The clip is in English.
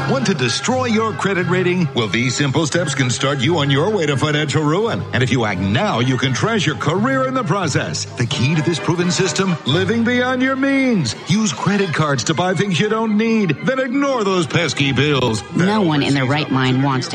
Want to destroy your credit rating? Well, these simple steps can start you on your way to financial ruin. And if you act now, you can trash your career in the process. The key to this proven system? Living beyond your means. Use credit cards to buy things you don't need. Then ignore those pesky bills. No one in their right mind wants to